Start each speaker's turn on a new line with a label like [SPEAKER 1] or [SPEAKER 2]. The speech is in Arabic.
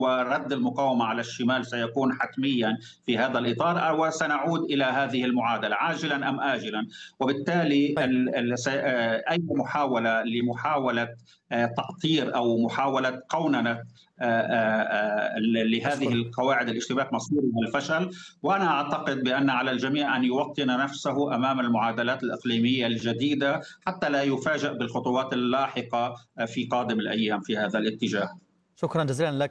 [SPEAKER 1] ورد المقاومة على الشمال سيكون حتميا في هذا الإطار، وسنعود إلى هذه المعادلة عاجلا أم آجلا. وبالتالي
[SPEAKER 2] طيب.
[SPEAKER 1] أي محاولة لمحاولة تأطير أو محاولة قوننة لهذه
[SPEAKER 2] أشكرك.
[SPEAKER 1] القواعد الاشتباك مصيرها الفشل. وأنا أعتقد بأن على الجميع أن يوطن نفسه أمام المعادلات الإقليمية الجديدة حتى لا يفاجأ بالخطوات اللاحقة في قادم الأيام في هذا الاتجاه.
[SPEAKER 2] شكرا جزيلا لك.